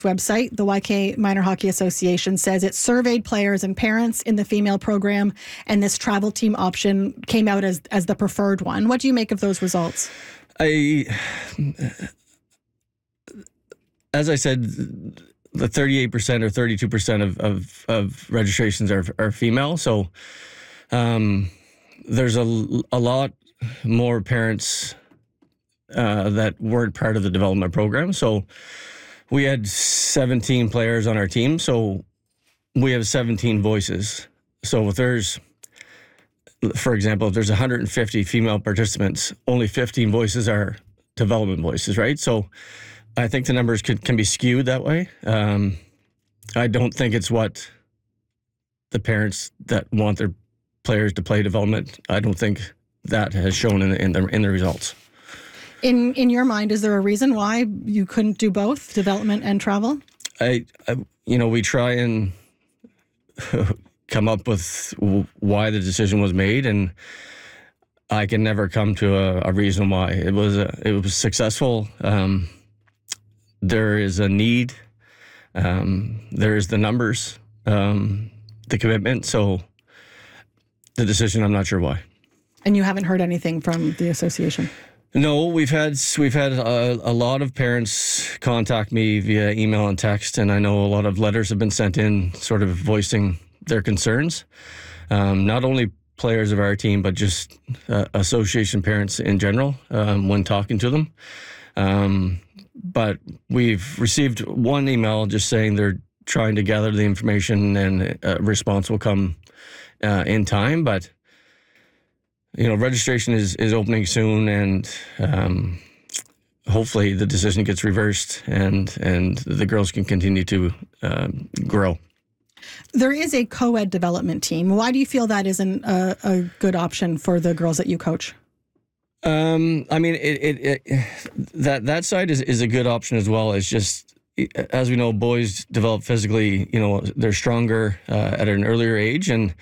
website, the YK Minor Hockey Association says it surveyed players and parents in the female program, and this travel team option came out as the preferred one. What do you make of those results? As I said, the 38% or 32% of registrations are female. So there's a lot more parents that weren't part of the development program. So we had 17 players on our team. So we have 17 voices. So if there's, for example, if there's 150 female participants, only 15 voices are development voices, right? So I think the numbers can be skewed that way. I don't think it's what the parents that want their players to play development, I don't think that has shown in the results. In your mind, is there a reason why you couldn't do both, development and travel? We try and come up with why the decision was made, and I can never come to a reason why. It was successful. There is a need. There is the numbers, the commitment. So the decision, I'm not sure why. And you haven't heard anything from the association? No, we've had a lot of parents contact me via email and text, and I know a lot of letters have been sent in, sort of voicing their concerns. Not only players of our team, but just association parents in general when talking to them. But we've received one email just saying they're trying to gather the information and a response will come in time. But registration is opening soon, and hopefully the decision gets reversed and the girls can continue to grow. There is a co-ed development team. Why do you feel that isn't a good option for the girls that you coach? That side is a good option as well. It's just, as we know, boys develop physically, they're stronger at an earlier age, and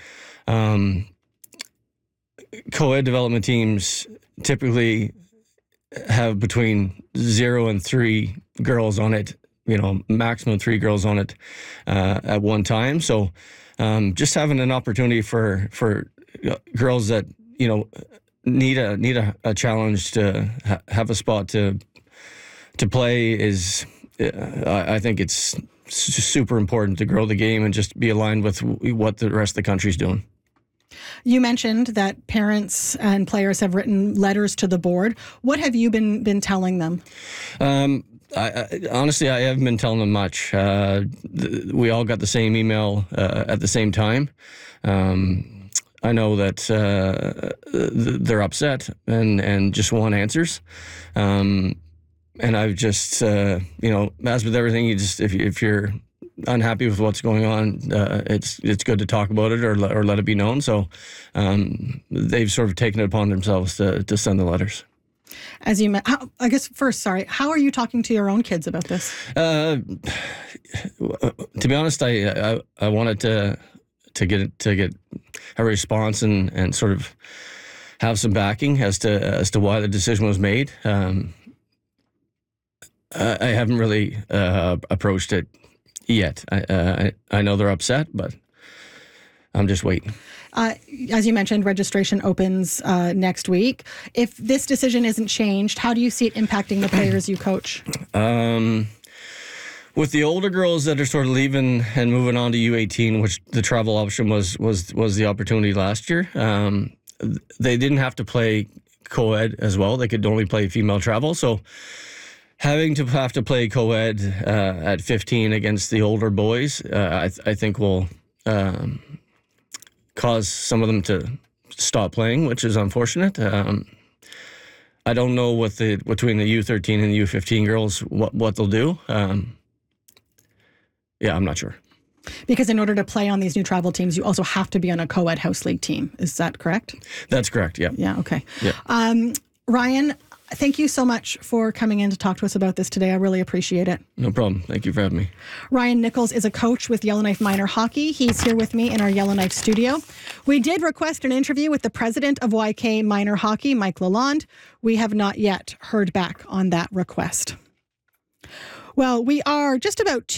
co-ed development teams typically have between 0 and 3 girls on it, maximum 3 girls on it at one time. So just having an opportunity for girls that, need a challenge to have a spot to play is, I think it's super important to grow the game and just be aligned with what the rest of the country's doing. You mentioned that parents and players have written letters to the board. What have you been telling them? Honestly, I haven't been telling them much. We all got the same email at the same time. I know that they're upset and just want answers. And I've just, as with everything, you just if you're unhappy with what's going on, it's good to talk about it or let it be known. So they've sort of taken it upon themselves to send the letters. As you met, how are you talking to your own kids about this? To be honest, I wanted to get a response and sort of have some backing as to why the decision was made. I haven't really approached it yet. I know they're upset, but I'm just waiting. As you mentioned, registration opens next week. If this decision isn't changed, how do you see it impacting the players you coach? With the older girls that are sort of leaving and moving on to U18, which the travel option was the opportunity last year, they didn't have to play co-ed as well. They could only play female travel. So having to play co-ed at 15 against the older boys, I think will cause some of them to stop playing, which is unfortunate. I don't know between the U13 and the U15 girls what they'll do. I'm not sure. Because in order to play on these new travel teams, you also have to be on a co-ed house league team. Is that correct? That's correct, yeah. Yeah, okay. Yeah. Ryan, thank you so much for coming in to talk to us about this today. I really appreciate it. No problem. Thank you for having me. Ryan Nichols is a coach with Yellowknife Minor Hockey. He's here with me in our Yellowknife studio. We did request an interview with the president of YK Minor Hockey, Mike Lalonde. We have not yet heard back on that request. Well, we are just about